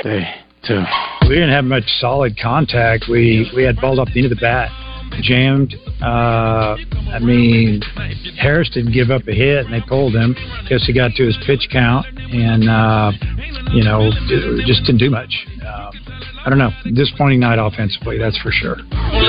We didn't have much solid contact. We had balled up the end of the bat, jammed. Harris didn't give up a hit, and they pulled him. Guess he got to his pitch count, and just didn't do much. I don't know. Disappointing night offensively, that's for sure.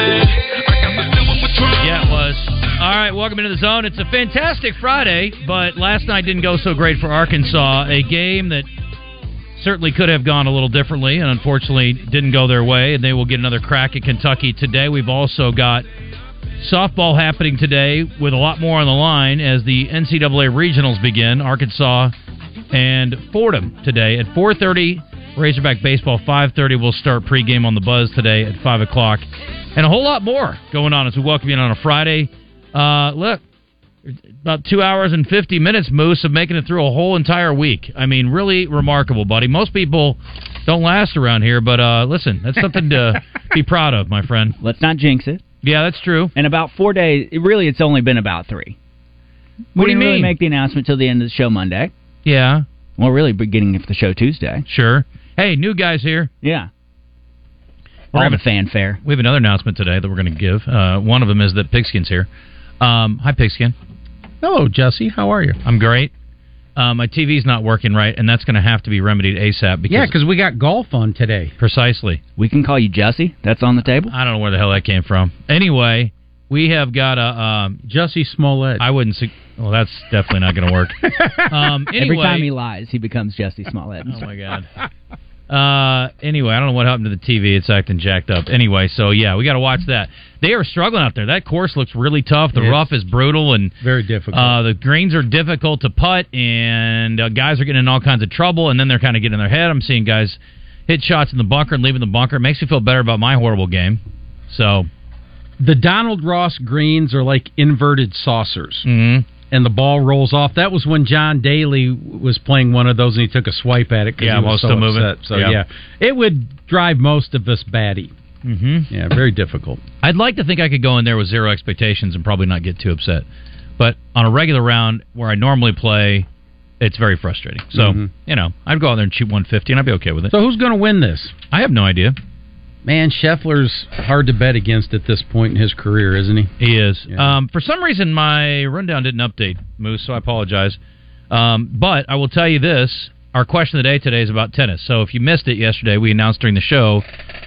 Yeah, it was. All right, welcome into the zone. It's a fantastic Friday, but last night didn't go so great for Arkansas. A game that certainly could have gone a little differently, and unfortunately didn't go their way, and they will get another crack at Kentucky today. We've also got softball happening today with a lot more on the line as the NCAA regionals begin. Arkansas and Fordham today at 4:30. Razorback baseball, 5:30. We'll start pregame on the Buzz today at 5 o'clock. And a whole lot more going on as we welcome you in on a Friday. Look, about 2 hours and 50 minutes, Moose, of making it through a whole entire week. I mean, really remarkable, buddy. Most people don't last around here, but listen, that's something to be proud of, my friend. Let's not jinx it. Yeah, that's true. In about 4 days, it's only been about 3. What do you mean? Really make the announcement till the end of the show Monday. Yeah. Well, really beginning of the show Tuesday. Sure. Hey, new guys here. Yeah. All the fanfare. We have another announcement today that we're going to give. One of them is that Pigskin's here. Hi, Pigskin. Hello, Jesse. How are you? I'm great. My TV's not working right, and that's going to have to be remedied ASAP. Because we got golf on today. Precisely. We can call you Jesse. That's on the table. I don't know where the hell that came from. Anyway, we have got a... Jesse Smollett. I wouldn't... Well, that's definitely not going to work. Anyway, every time he lies, he becomes Jesse Smollett. Oh, my God. Anyway, I don't know what happened to the TV. It's acting jacked up. Anyway, so yeah, we got to watch that. They are struggling out there. That course looks really tough. The rough is brutal and very difficult. The greens are difficult to putt, and guys are getting in all kinds of trouble. And then they're kind of getting in their head. I'm seeing guys hit shots in the bunker and leaving the bunker. It makes me feel better about my horrible game. So, the Donald Ross greens are like inverted saucers. Mm-hmm. And the ball rolls off. That was when John Daly was playing one of those, and he took a swipe at it. Yeah, while still moving. Upset. So yeah, it would drive most of us batty. Mm-hmm. Yeah, very difficult. I'd like to think I could go in there with zero expectations and probably not get too upset. But on a regular round where I normally play, it's very frustrating. So I'd go out there and shoot 150, and I'd be okay with it. So who's going to win this? I have no idea. Man, Scheffler's hard to bet against at this point in his career, isn't he? He is. Yeah. For some reason, my rundown didn't update, Moose, so I apologize. But I will tell you this. Our question of the day today is about tennis. So if you missed it yesterday, we announced during the show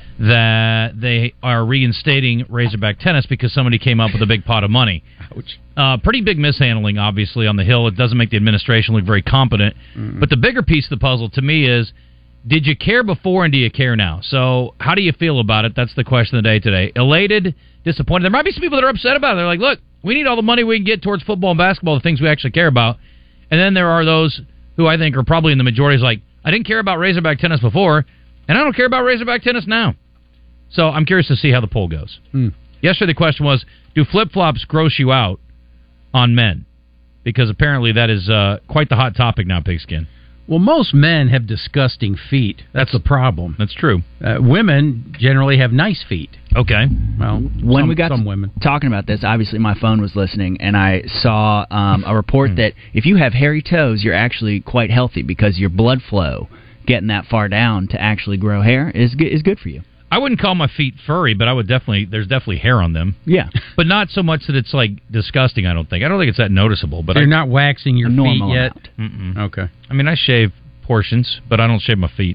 that they are reinstating Razorback tennis because somebody came up with a big pot of money. Ouch. Pretty big mishandling, obviously, on the Hill. It doesn't make the administration look very competent. Mm-hmm. But the bigger piece of the puzzle to me is, did you care before and do you care now? So how do you feel about it? That's the question of the day today. Elated, disappointed. There might be some people that are upset about it. They're like, look, we need all the money we can get towards football and basketball, the things we actually care about. And then there are those who I think are probably in the majority is like, I didn't care about Razorback tennis before, and I don't care about Razorback tennis now. So I'm curious to see how the poll goes. Yesterday the question was, do flip-flops gross you out on men? Because apparently that is quite the hot topic now, Pigskin. Well, most men have disgusting feet. That's the problem. That's true. Women generally have nice feet. Okay. Well, when we got some women talking about this, obviously my phone was listening, and I saw a report that if you have hairy toes, you're actually quite healthy because your blood flow getting that far down to actually grow hair is good for you. I wouldn't call my feet furry, but there's definitely hair on them. Yeah. But not so much that it's like disgusting, I don't think. I don't think it's that noticeable. But you're not waxing your feet yet? Mm-mm. Okay. I mean, I shave portions, but I don't shave my feet.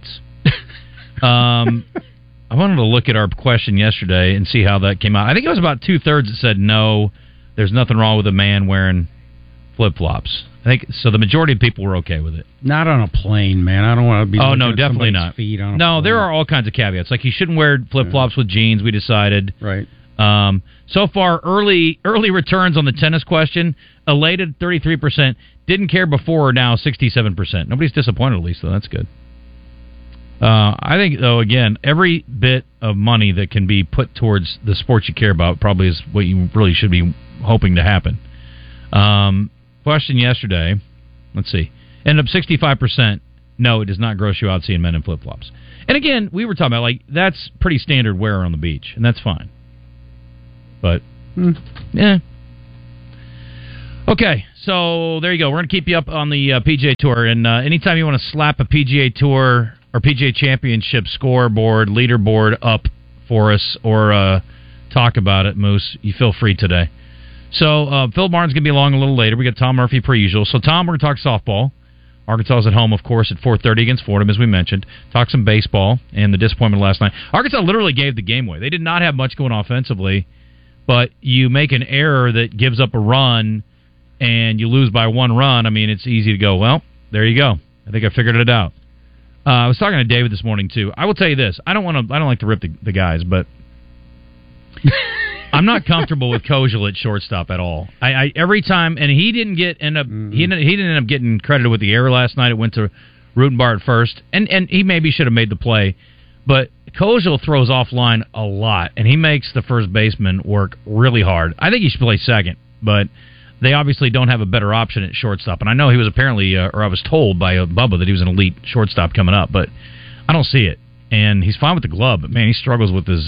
I wanted to look at our question yesterday and see how that came out. I think it was about 2/3 that said no, there's nothing wrong with a man wearing flip-flops. I think so. The majority of people were okay with it. Not on a plane, man. I don't want to be. Oh no, definitely not. Feet on no, a there are all kinds of caveats. Like you shouldn't wear flip-flops with jeans. We decided. Right. So far, early returns on the tennis question. Elated 33%. Didn't care before. Now 67%. Nobody's disappointed, at least, though. That's good. I think, though, again, every bit of money that can be put towards the sports you care about probably is what you really should be hoping to happen. Question yesterday, let's see, ended up 65%. No, it does not gross you out seeing men in flip-flops. And again, we were talking about, like, that's pretty standard wear on the beach, and that's fine. But, yeah. Okay, so there you go. We're going to keep you up on the PGA Tour, and anytime you want to slap a PGA Tour our PGA Championship scoreboard, leaderboard up for us, or talk about it, Moose, you feel free today. So Phil Barnes going to be along a little later. We got Tom Murphy per usual. So Tom, we're going to talk softball. Arkansas is at home, of course, at 4:30 against Fordham, as we mentioned. Talk some baseball and the disappointment last night. Arkansas literally gave the game away. They did not have much going offensively, but you make an error that gives up a run and you lose by 1 run. I mean, it's easy to go, well, there you go. I think I figured it out. I was talking to David this morning, too. I will tell you this. I don't like to rip the guys, but I'm not comfortable with Kojal at shortstop at all. I every time, and he didn't end up getting credited with the error last night. It went to Rutenbar at first, and he maybe should have made the play, but Kojal throws offline a lot, and he makes the first baseman work really hard. I think he should play second, but they obviously don't have a better option at shortstop. And I know he was apparently, or I was told by Bubba that he was an elite shortstop coming up, but I don't see it. And he's fine with the glove, but man, he struggles with his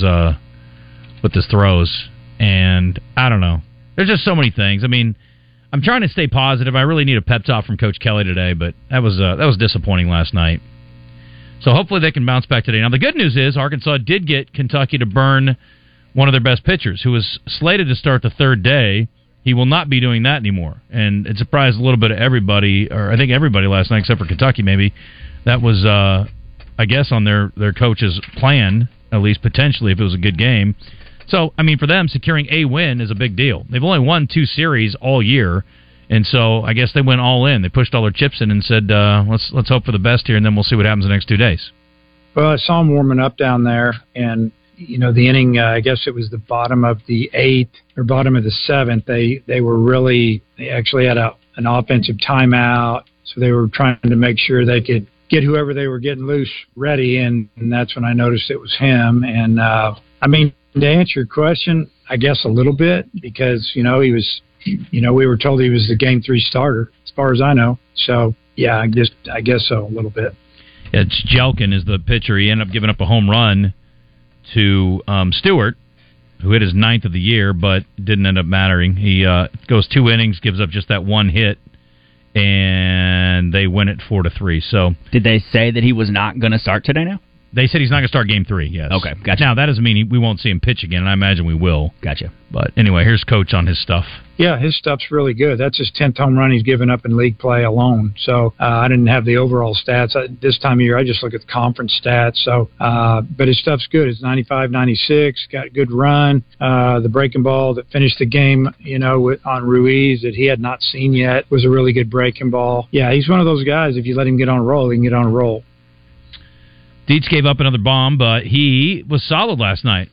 throws. And I don't know. There's just so many things. I mean, I'm trying to stay positive. I really need a pep talk from Coach Kelly today, but that was disappointing last night. So hopefully they can bounce back today. Now the good news is Arkansas did get Kentucky to burn one of their best pitchers, who was slated to start the third day. He will not be doing that anymore, and it surprised a little bit of everybody, or I think everybody last night except for Kentucky. Maybe that was, I guess, on their coach's plan, at least potentially, if it was a good game. So, I mean, for them, securing a win is a big deal. They've only won 2 series all year, and so I guess they went all in. They pushed all their chips in and said, let's hope for the best here, and then we'll see what happens the next 2 days. Well, I saw them warming up down there, and, you know, the inning, I guess it was the bottom of the 8th or bottom of the 7th. They actually had an offensive timeout, so they were trying to make sure they could get whoever they were getting loose ready, and that's when I noticed it was him. And, I mean, to answer your question, I guess a little bit, because, you know, we were told he was the Game 3 starter, as far as I know. So, yeah, I guess so, a little bit. It's Jelkin is the pitcher. He ended up giving up a home run to Stewart, who hit his 9th of the year, but didn't end up mattering. He goes 2 innings, gives up just that 1 hit, and they win it 4-3. So, did they say that he was not going to start today now? They said he's not going to start Game 3, yes. Okay, gotcha. Now, that doesn't mean we won't see him pitch again, and I imagine we will. Gotcha. But anyway, here's Coach on his stuff. Yeah, his stuff's really good. That's his 10th home run he's given up in league play alone. So I didn't have the overall stats. This time of year, I just look at the conference stats. So, but his stuff's good. It's 95, 96, got a good run. The breaking ball that finished the game, you know, on Ruiz that he had not seen yet was a really good breaking ball. Yeah, he's one of those guys, if you let him get on a roll, he can get on a roll. Dietz gave up another bomb, but he was solid last night.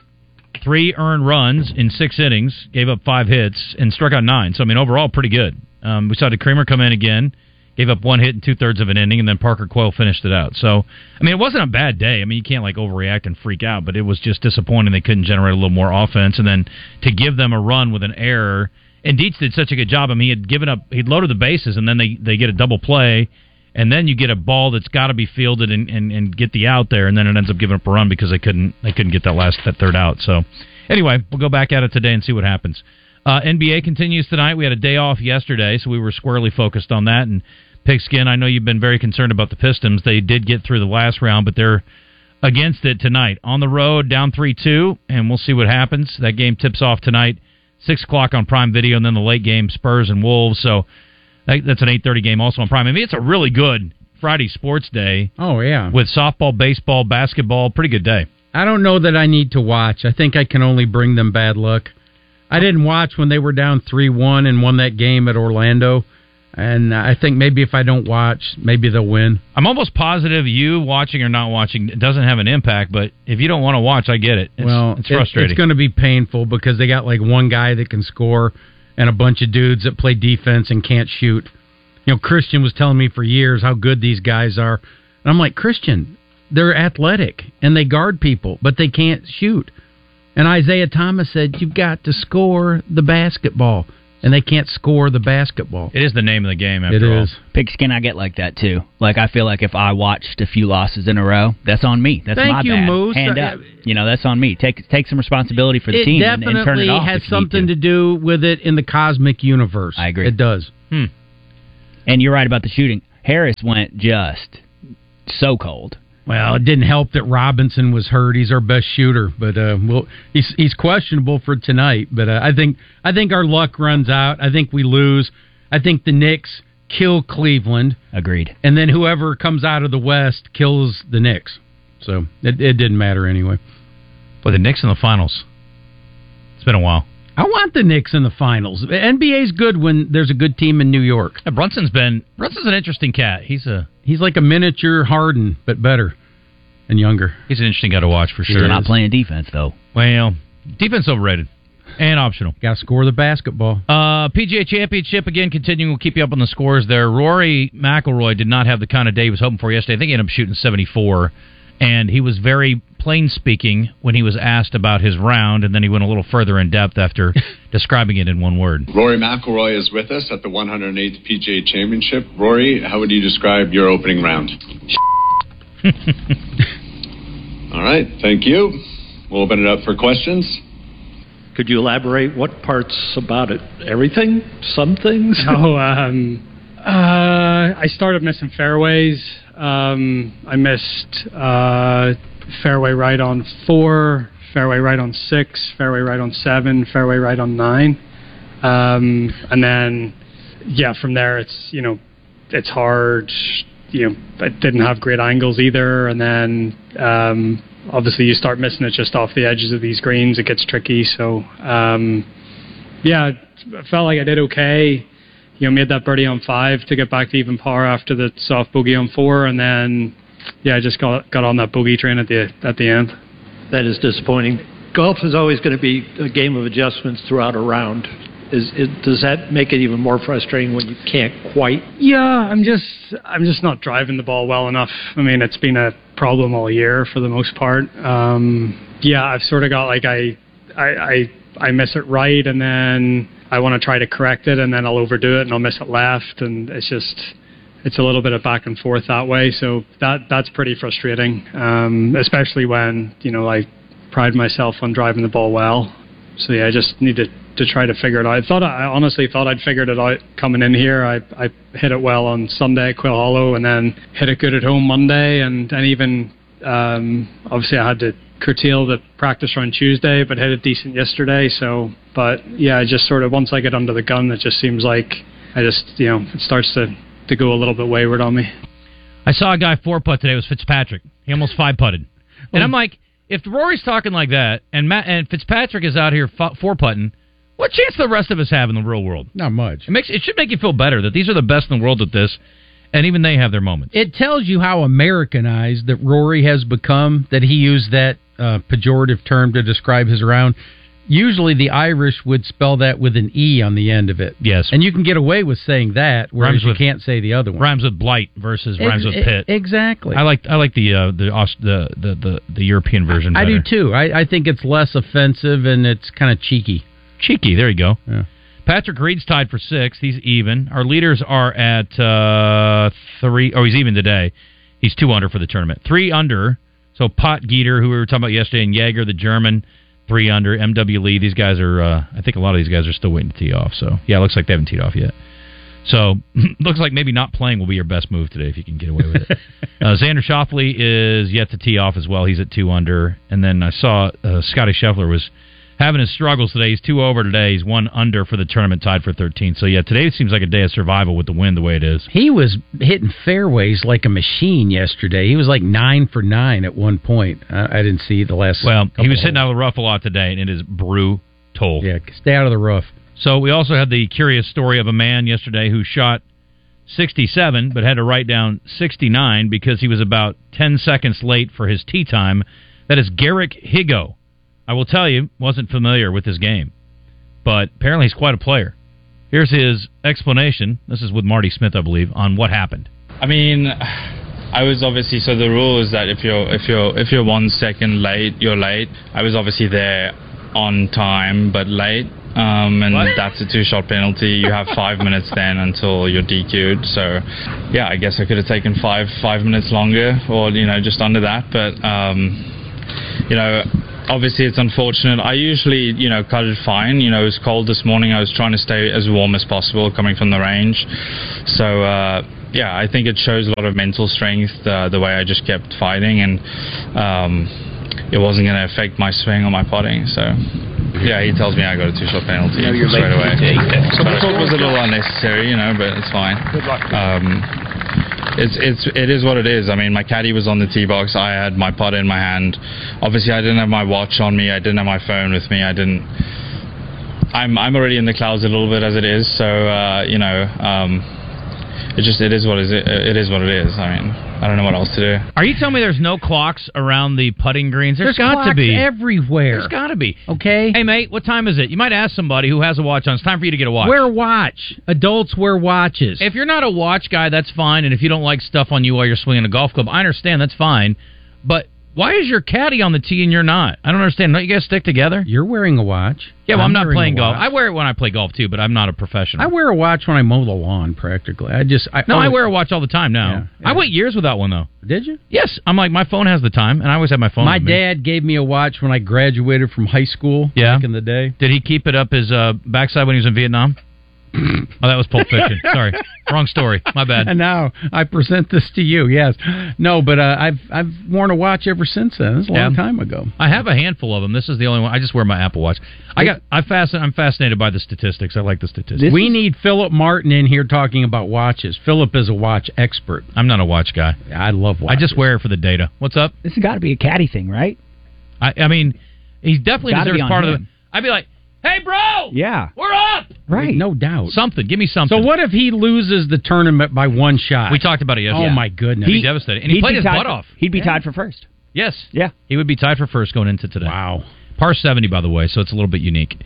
3 earned runs in 6 innings, gave up 5 hits, and struck out 9. So, I mean, overall, pretty good. We saw DeCreamer come in again, gave up 1 hit in 2/3 of an inning, and then Parker Quayle finished it out. So, I mean, it wasn't a bad day. I mean, you can't, like, overreact and freak out, but it was just disappointing they couldn't generate a little more offense. And then to give them a run with an error, and Dietz did such a good job. I mean, he'd loaded the bases, and then they get a double play, and then you get a ball that's got to be fielded and get the out there, and then it ends up giving up a run because they couldn't get that third out. So anyway, we'll go back at it today and see what happens. NBA continues tonight. We had a day off yesterday, so we were squarely focused on that. And Pigskin, I know you've been very concerned about the Pistons. They did get through the last round, but they're against it tonight. On the road, down 3-2, and we'll see what happens. That game tips off tonight, 6 o'clock on Prime Video, and then the late game, Spurs and Wolves. So that's an 8:30 game also on Prime. I mean, it's a really good Friday sports day. Oh, yeah. With softball, baseball, basketball. Pretty good day. I don't know that I need to watch. I think I can only bring them bad luck. I didn't watch when they were down 3-1 and won that game at Orlando. And I think maybe if I don't watch, maybe they'll win. I'm almost positive you watching or not watching doesn't have an impact, but if you don't want to watch, I get it. It's frustrating. It's going to be painful because they got like one guy that can score and a bunch of dudes that play defense and can't shoot. You know, Christian was telling me for years how good these guys are. And I'm like, Christian, they're athletic and they guard people, but they can't shoot. And Isaiah Thomas said, you've got to score the basketball. And they can't score the basketball. It is the name of the game, after all. It is. Pigskin, I get like that, too. Like, I feel like if I watched a few losses in a row, that's on me. That's my bad. Thank you, Moose. Hand up. You know, that's on me. Take some responsibility for the team and turn it off. It definitely has something to do with it in the cosmic universe. I agree. It does. And you're right about the shooting. Harris went just so cold. Well, it didn't help that Robinson was hurt. He's our best shooter, but he's questionable for tonight. But I think our luck runs out. I think we lose. I think the Knicks kill Cleveland. Agreed. And then whoever comes out of the West kills the Knicks. So it didn't matter anyway. But the Knicks in the finals. It's been a while. I want the Knicks in the finals. The NBA's good when there's a good team in New York. Yeah, Brunson's an interesting cat. He's like a miniature Harden, but better and younger. He's an interesting guy to watch for sure. He's not playing defense though. Well, defense overrated and optional. Got to score the basketball. PGA Championship again continuing. We'll keep you up on the scores there. Rory McIlroy did not have the kind of day he was hoping for yesterday. I think he ended up shooting 74, and he was very plain speaking when he was asked about his round, and then he went a little further in depth after describing it in one word. Rory McIlroy is with us at the 108th PGA Championship. Rory, how would you describe your opening round? All right, thank you. We'll open it up for questions. Could you elaborate what parts about it? Everything? Some things? I started missing fairways. I missed fairway right on 4, fairway right on 6, fairway right on 7, fairway right on 9. And then, from there it's hard. I didn't have great angles either. And then, obviously you start missing it just off the edges of these greens. It gets tricky. So, I felt like I did okay. Made that birdie on 5 to get back to even par after the soft bogey on 4, and then I just got on that bogey train at the end. That is disappointing. Golf is always going to be a game of adjustments throughout a round. Does that make it even more frustrating when you can't quite? Yeah, I'm just not driving the ball well enough. I mean, it's been a problem all year for the most part. I've sort of got like I miss it right, and then I want to try to correct it, and then I'll overdo it and I'll miss it left, and it's a little bit of back and forth that way. So that's pretty frustrating, especially when I pride myself on driving the ball well. So I just need to try to figure it out. I honestly thought I'd figured it out coming in here. I hit it well on Sunday at Quill Hollow, and then hit it good at home Monday, and even obviously I had to curtail the practice round Tuesday, but hit it decent yesterday. I just sort of, once I get under the gun, it just seems like it starts to go a little bit wayward on me. I saw a guy 4-putt today. It was Fitzpatrick. He almost 5-putted. And I'm like, if Rory's talking like that, and Fitzpatrick is out here 4-putting, what chance do the rest of us have in the real world? Not much. It should make you feel better that these are the best in the world at this, and even they have their moments. It tells you how Americanized that Rory has become, that he used that pejorative term to describe his round. Usually the Irish would spell that with an E on the end of it. Yes. And you can get away with saying that, whereas you can't say the other one. Rhymes with blight versus rhymes with pit. Exactly. I like the European version better. I do too. I think it's less offensive and it's kind of cheeky. Cheeky, there you go. Yeah. Patrick Reed's tied for 6th. He's even. Our leaders are at 3. Oh, he's even today. He's 2 under for the tournament. 3 under. So Pot Geeter, who we were talking about yesterday, and Jaeger, the German, 3 under. MW Lee, these guys are, I think a lot of these guys are still waiting to tee off. So, it looks like they haven't teed off yet. So, looks like maybe not playing will be your best move today if you can get away with it. Xander Schauffele is yet to tee off as well. He's at 2 under. And then I saw Scotty Scheffler was having his struggles today. He's 2 over today. He's 1 under for the tournament, tied for 13th. So, today seems like a day of survival with the wind the way it is. He was hitting fairways like a machine yesterday. He was like 9 for 9 at one point. I didn't see the last. Well, he was hitting out of the rough a lot today, and it is brutal. Yeah, stay out of the rough. So, we also had the curious story of a man yesterday who shot 67, but had to write down 69 because he was about 10 seconds late for his tee time. That is Garrick Higo. I will tell you, wasn't familiar with his game, but apparently he's quite a player. Here's his explanation. This is with Marty Smith, I believe, on what happened. I mean, I was obviously, so the rule is that if you're 1 second late, you're late. I was obviously there on time but late, and that's a 2-shot penalty. You have 5 minutes then until you're DQ'd. So I guess I could have taken 5 minutes longer, or just under that, but obviously it's unfortunate. I usually, cut it fine. It was cold this morning. I was trying to stay as warm as possible coming from the range. So, yeah, I think it shows a lot of mental strength, the way I just kept fighting, and it wasn't going to affect my swing or my putting. So, yeah, he tells me I got a 2-shot penalty straight away. So I thought it was a little unnecessary, but it's fine. Good luck. It is what it is. I mean, my caddy was on the tee box. I had my putter in my hand. Obviously, I didn't have my watch on me. I didn't have my phone with me. I'm already in the clouds a little bit as it is. So it is what it is. I mean, I don't know what else to do. Are you telling me there's no clocks around the putting greens? There's got clocks to be everywhere. There's got to be. Okay. Hey, mate, what time is it? You might ask somebody who has a watch on. It's time for you to get a watch. Wear a watch. Adults wear watches. If you're not a watch guy, that's fine. And if you don't like stuff on you while you're swinging a golf club, I understand. That's fine. But why is your caddy on the tee and you're not? I don't understand. Don't you guys stick together? You're wearing a watch. Yeah, well, I'm not playing golf. I wear it when I play golf, too, but I'm not a professional. I wear a watch when I mow the lawn, practically. I wear a watch all the time now. Yeah. I went years without one, though. Did you? Yes. I'm like, my phone has the time, and I always have my phone with me. My dad gave me a watch when I graduated from high school back in the day. Did he keep it up his backside when he was in Vietnam? Oh, that was Pulp Fiction. Sorry, wrong story. My bad. And now I present this to you. Yes, no, but I've worn a watch ever since then. It's a long time ago. I have a handful of them. This is the only one. I just wear my Apple Watch. I'm fascinated by the statistics. I like the statistics. We need Philip Martin in here talking about watches. Philip is a watch expert. I'm not a watch guy. I love watches. I just wear it for the data. What's up? This has got to be a caddy thing, right? I mean, he definitely deserves part of it. I'd be like, hey, bro! Yeah. We're up! Right. No doubt. Something. Give me something. So what if he loses the tournament by one shot? We talked about it yesterday. Oh, my goodness. He'd be devastated. And he played his butt off. He'd be tied for first. Yes. Yeah. He would be tied for first going into today. Wow. Par 70, by the way, so it's a little bit unique.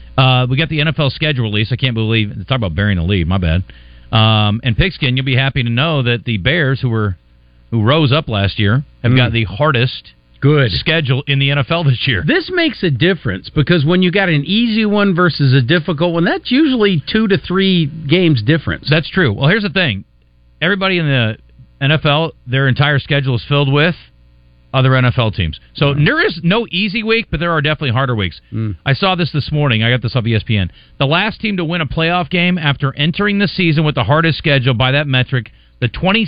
We got the NFL schedule release. I can't believe... Talk about burying a lead. My bad. And Pigskin, you'll be happy to know that the Bears, who rose up last year, have got the hardest... Good schedule in the NFL this year. This makes a difference because when you got an easy one versus a difficult one, that's usually 2 to 3 games difference. That's true. Well, here's the thing. Everybody in the NFL, their entire schedule is filled with other NFL teams. So there is no easy week, but there are definitely harder weeks. I saw this morning. I got this off ESPN. The last team to win a playoff game after entering the season with the hardest schedule by that metric, the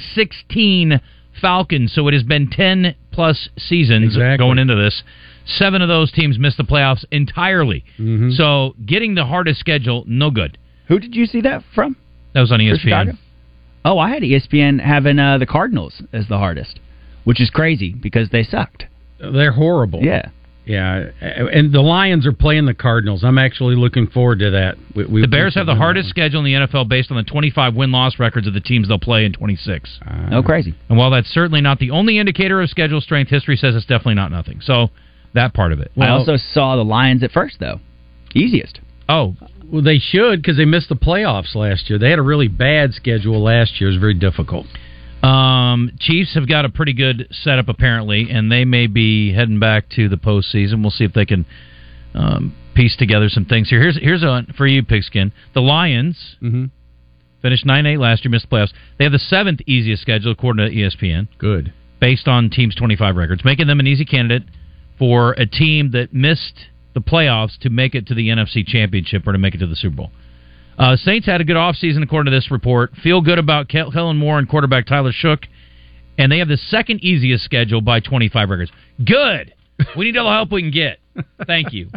2016 Falcons. So it has been 10-plus seasons going into this. 7 of those teams missed the playoffs entirely. So getting the hardest schedule, no good. Who did you see that from? That was on ESPN. Oh, I had ESPN having the Cardinals as the hardest, which is crazy because they sucked. They're horrible. Yeah. Yeah, and the Lions are playing the Cardinals. I'm actually looking forward to that. The Bears have the hardest schedule in the NFL based on the 25 win-loss records of the teams they'll play in 26. Oh, crazy. And while that's certainly not the only indicator of schedule strength, history says it's definitely not nothing. So that part of it. Well, I also saw the Lions at first, though. Easiest. Oh. Well, they should because they missed the playoffs last year. They had a really bad schedule last year. It was very difficult. Chiefs have got a pretty good setup apparently, and they may be heading back to the postseason. We'll see if they can piece together some things here. Here's one for you, Pigskin. The Lions finished 9-8 last year, missed the playoffs. They have the 7th easiest schedule according to ESPN. Good, based on teams' 25 records, making them an easy candidate for a team that missed the playoffs to make it to the NFC Championship or to make it to the Super Bowl. Saints had a good offseason, according to this report. Feel good about Kellen Moore and quarterback Tyler Shook. And they have the 2nd easiest schedule by 25 records. Good. We need all the help we can get. Thank you.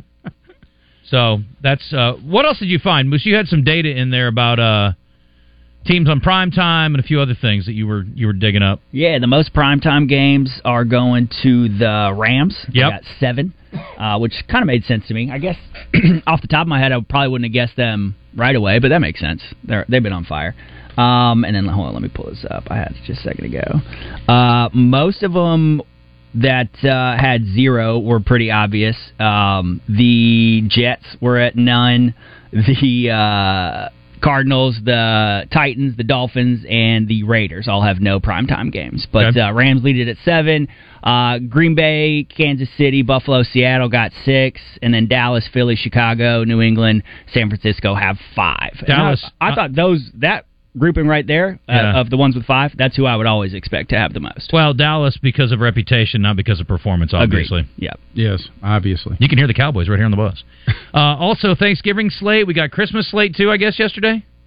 So that's... what else did you find, Moose? You had some data in there about teams on primetime and a few other things that you were digging up. Yeah, the most primetime games are going to the Rams. Yep. They got 7, which kind of made sense to me. I guess off the top of my head, I probably wouldn't have guessed them right away, but that makes sense. They've been on fire. And then, hold on, let me pull this up. I had it just a second ago. Most of them that had 0 were pretty obvious. The Jets were at none. The Cardinals, the Titans, the Dolphins, and the Raiders all have no primetime games. But Rams lead it at 7. Green Bay, Kansas City, Buffalo, Seattle got 6. And then Dallas, Philly, Chicago, New England, San Francisco have 5. Dallas. I thought that grouping right there of the ones with 5, that's who I would always expect to have the most. Well, Dallas because of reputation, not because of performance, obviously. Agreed. Yeah. Yes, obviously. You can hear the Cowboys right here on the bus. Also, Thanksgiving slate. We got Christmas slate, too, I guess, yesterday?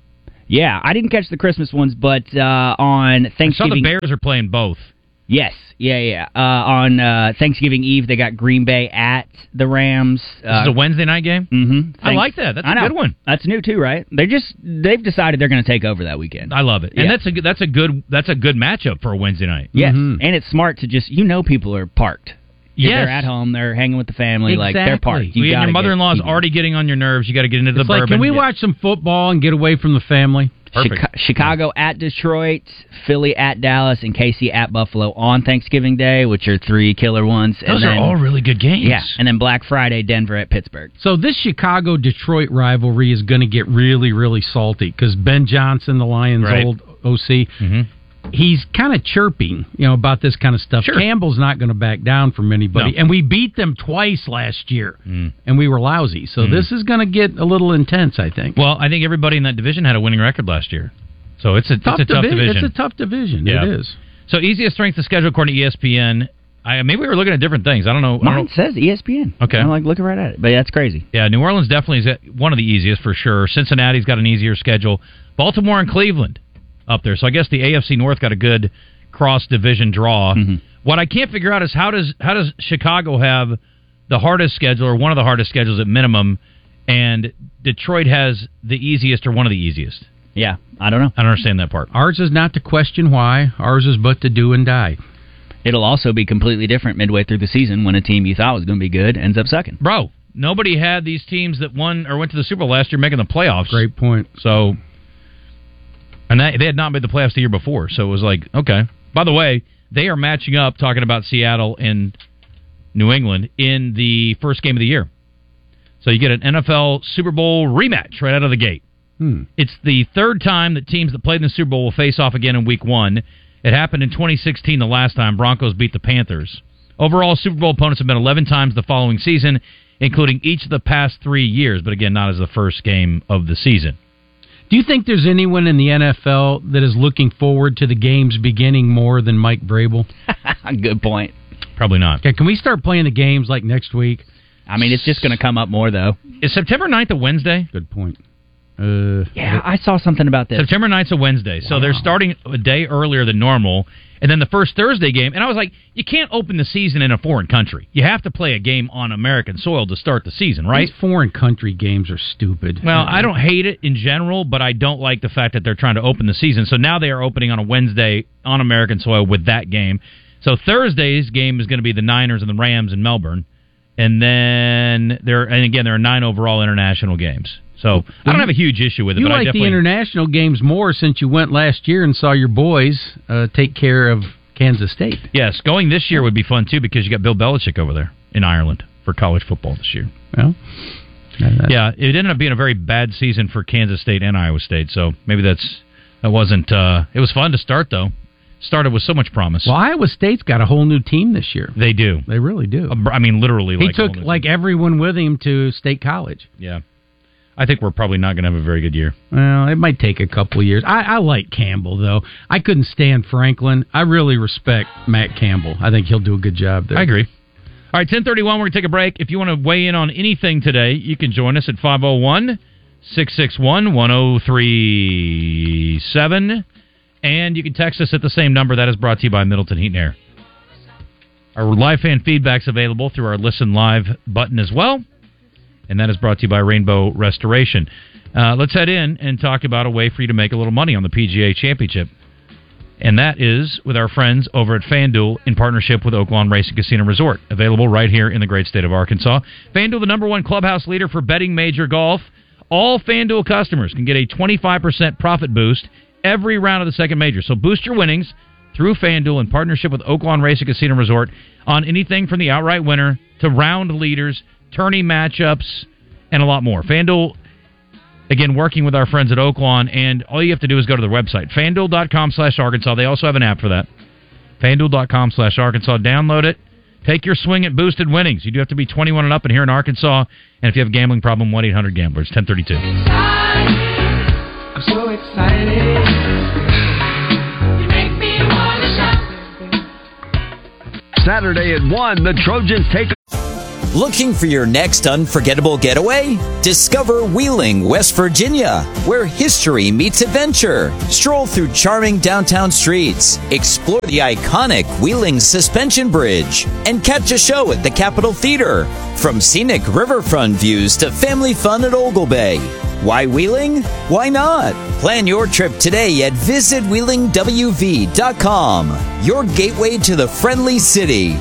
Yeah, I didn't catch the Christmas ones, but on Thanksgiving... I saw the Bears are playing both. Yes, yeah. On Thanksgiving Eve, they got Green Bay at the Rams. This is a Wednesday night game? Mm-hmm. I like that. That's a good one. That's new too, right? They've decided they're going to take over that weekend. I love it, and that's a good matchup for a Wednesday night. Yes, and it's smart to just people are parked. Yes. They're at home. They're hanging with the family. Exactly. Like they're parked. Your mother-in-law's already getting on your nerves. You got to get into the bourbon. Can we watch some football and get away from the family? Chicago at Detroit, Philly at Dallas, and KC at Buffalo on Thanksgiving Day, which are 3 killer ones. Those are all really good games. Yeah, and then Black Friday, Denver at Pittsburgh. So this Chicago-Detroit rivalry is going to get really, really salty because Ben Johnson, the Lions' old OC, he's kind of chirping, about this kind of stuff. Sure. Campbell's not going to back down from anybody, and we beat them twice last year, and we were lousy. So this is going to get a little intense, I think. Well, I think everybody in that division had a winning record last year, so it's a tough division. It's a tough division. Yeah. It is. So easiest strength of schedule according to ESPN. Maybe we were looking at different things. I don't know. Mine says ESPN. Okay, I'm looking right at it, but that's crazy. Yeah, New Orleans definitely is one of the easiest for sure. Cincinnati's got an easier schedule. Baltimore and Cleveland up there. So I guess the AFC North got a good cross-division draw. What I can't figure out is how does Chicago have the hardest schedule or one of the hardest schedules at minimum, and Detroit has the easiest or one of the easiest? Yeah, I don't know. I don't understand that part. Ours is not to question why. Ours is but to do and die. It'll also be completely different midway through the season when a team you thought was going to be good ends up sucking. Bro, nobody had these teams that won or went to the Super Bowl last year making the playoffs. Great point. So... And they had not made the playoffs the year before, so it was like, okay. By the way, they are matching up, talking about Seattle and New England, in the first game of the year. So you get an NFL Super Bowl rematch right out of the gate. It's the third time that teams that played in the Super Bowl will face off again in Week 1. It happened in 2016 the last time. Broncos beat the Panthers. Overall, Super Bowl opponents have been 11 times the following season, including each of the past 3 years, but again, not as the first game of the season. Do you think there's anyone in the NFL that is looking forward to the games beginning more than Mike Vrabel? Good point. Probably not. Okay, can we start playing the games like next week? I mean, it's just going to come up more, though. Is September 9th a Wednesday? Good point. Yeah, I saw something about this. September 9th's a Wednesday, so they're starting a day earlier than normal. And then the first Thursday game, and I was like, you can't open the season in a foreign country. You have to play a game on American soil to start the season, right? These foreign country games are stupid. Well, I don't hate it in general, but I don't like the fact that they're trying to open the season. So now they are opening on a Wednesday on American soil with that game. So Thursday's game is going to be the Niners and the Rams in Melbourne. And then there are 9 overall international games. So I don't have a huge issue with it. You but like I definitely... the international games more since you went last year and saw your boys take care of Kansas State. Yes, going this year would be fun too because you got Bill Belichick over there in Ireland for college football this year. Well, yeah, it ended up being a very bad season for Kansas State and Iowa State. So maybe that wasn't. It was fun to start though. Started with so much promise. Well, Iowa State's got a whole new team this year. They do. They really do. I mean, literally. He took everyone with him to State College. Yeah. I think we're probably not going to have a very good year. Well, it might take a couple of years. I like Campbell, though. I couldn't stand Franklin. I really respect Matt Campbell. I think he'll do a good job there. I agree. All right, 10:31, we're going to take a break. If you want to weigh in on anything today, you can join us at 501-661-1037. And you can text us at the same number. That is brought to you by Middleton Heat and Air. Our live fan feedback's available through our Listen Live button as well. And that is brought to you by Rainbow Restoration. Let's head in and talk about a way for you to make a little money on the PGA Championship. And that is with our friends over at FanDuel in partnership with Oaklawn Racing Casino Resort. Available right here in the great state of Arkansas. FanDuel, the #1 clubhouse leader for betting major golf. All FanDuel customers can get a 25% profit boost every round of the second major. So boost your winnings through FanDuel in partnership with Oaklawn Racing Casino Resort on anything from the outright winner to round leaders, tourney matchups, and a lot more. FanDuel, again, working with our friends at Oaklawn, and all you have to do is go to their website, FanDuel.com/Arkansas. They also have an app for that. FanDuel.com/Arkansas. Download it. Take your swing at boosted winnings. You do have to be 21 and up and here in Arkansas. And if you have a gambling problem, 1-800-GAMBLERS, 1032. I'm so excited. You make me want to shout. Saturday at 1, the Trojans take... Looking for your next unforgettable getaway? Discover Wheeling, West Virginia, where history meets adventure. Stroll through charming downtown streets, explore the iconic Wheeling Suspension Bridge, and catch a show at the Capitol Theater. From scenic riverfront views to family fun at Ogle Bay. Why Wheeling? Why not? Plan your trip today at visitwheelingwv.com, your gateway to the friendly city.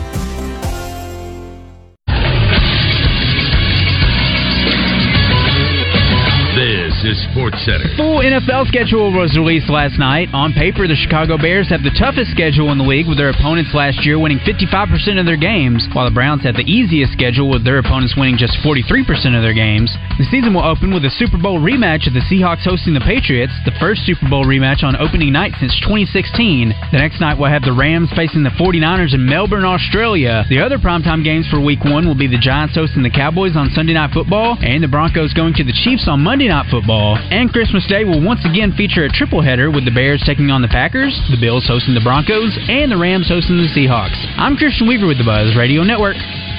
This is SportsCenter. The full NFL schedule was released last night. On paper, the Chicago Bears have the toughest schedule in the league, with their opponents last year winning 55% of their games, while the Browns have the easiest schedule, with their opponents winning just 43% of their games. The season will open with a Super Bowl rematch of the Seahawks hosting the Patriots, the first Super Bowl rematch on opening night since 2016. The next night we'll have the Rams facing the 49ers in Melbourne, Australia. The other primetime games for Week 1 will be the Giants hosting the Cowboys on Sunday Night Football, and the Broncos going to the Chiefs on Monday Night Football. And Christmas Day will once again feature a triple header, with the Bears taking on the Packers, the Bills hosting the Broncos, and the Rams hosting the Seahawks. I'm Christian Weaver with the Buzz Radio Network.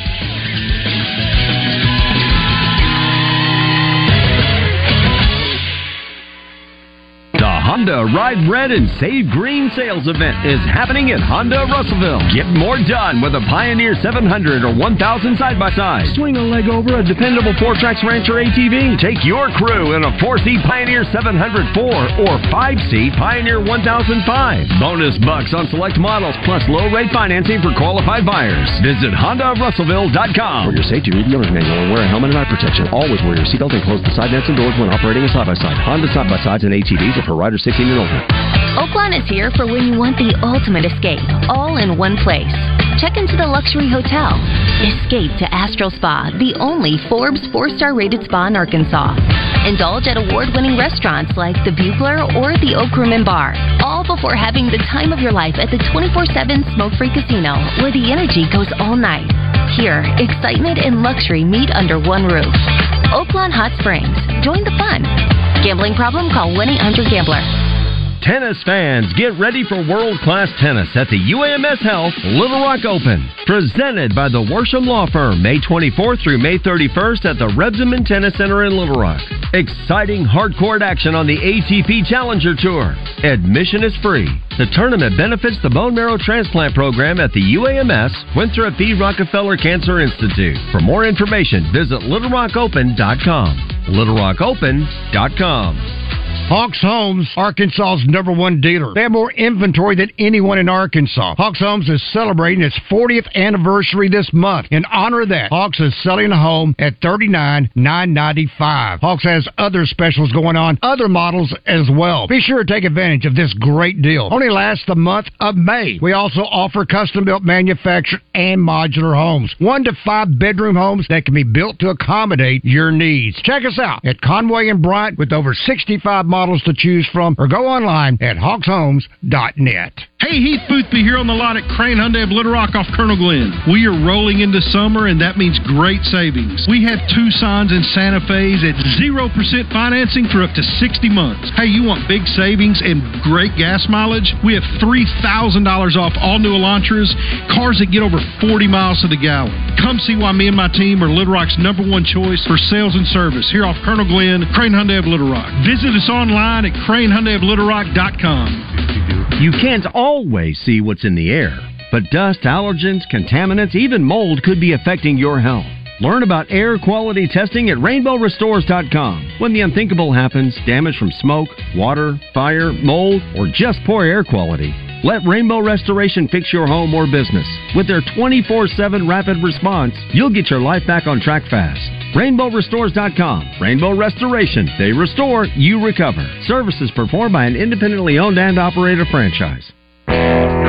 The Honda Ride Red and Save Green sales event is happening at Honda Russellville. Get more done with a Pioneer 700 or 1000 side-by-side. Swing a leg over a dependable 4Trax Rancher ATV. Take your crew in a 4-seat Pioneer 700 4 or 5-seat Pioneer 1005. Bonus bucks on select models plus low-rate financing for qualified buyers. Visit HondaRussellville.com. For your safety, read the owner's manual and wear a helmet and eye protection. Always wear your seatbelt and close the side nets and doors when operating a side-by-side. Honda side-by-sides and ATVs are for riders 16 and older. Oaklawn is here for when you want the ultimate escape, all in one place. Check into the luxury hotel. Escape to Astral Spa, the only Forbes 4-star rated spa in Arkansas. Indulge at award-winning restaurants like the Bugler or the Oak Room and Bar, all before having the time of your life at the 24/7 smoke-free casino, where the energy goes all night. Here, excitement and luxury meet under one roof. Oaklawn Hot Springs. Join the fun. Gambling problem? Call 1-800-GAMBLER. Tennis fans, get ready for world-class tennis at the UAMS Health Little Rock Open. Presented by the Worsham Law Firm, May 24th through May 31st at the Rebsamen Tennis Center in Little Rock. Exciting hard-court action on the ATP Challenger Tour. Admission is free. The tournament benefits the bone marrow transplant program at the UAMS Winthrop B. Rockefeller Cancer Institute. For more information, visit LittleRockOpen.com. LittleRockOpen.com. Hawks Homes, Arkansas's #1 dealer. They have more inventory than anyone in Arkansas. Hawks Homes is celebrating its 40th anniversary this month. In honor of that, Hawks is selling a home at $39,995. Hawks has other specials going on, other models as well. Be sure to take advantage of this great deal. Only lasts the month of May. We also offer custom-built manufactured and modular homes. 1 to 5 bedroom homes that can be built to accommodate your needs. Check us out at Conway and Bryant with over 65 models to choose from, or go online at hawkshomes.net. Hey, Heath Boothby here on the lot at Crane Hyundai of Little Rock off Colonel Glenn. We are rolling into summer, and that means great savings. We have Tucsons and Santa Fe's at 0% financing for up to 60 months. Hey, you want big savings and great gas mileage? We have $3,000 off all new Elantras, cars that get over 40 miles to the gallon. Come see why me and my team are Little Rock's #1 choice for sales and service here off Colonel Glenn, Crane Hyundai of Little Rock. Visit us online at cranehyundaioflittlerock.com. You can't always see what's in the air, but dust, allergens, contaminants, even mold could be affecting your health. Learn about air quality testing at rainbowrestores.com. When the unthinkable happens, damage from smoke, water, fire, mold, or just poor air quality, let Rainbow Restoration fix your home or business. With their 24/7 rapid response, you'll get your life back on track fast. RainbowRestores.com. Rainbow Restoration. They restore, you recover. Services performed by an independently owned and operated franchise.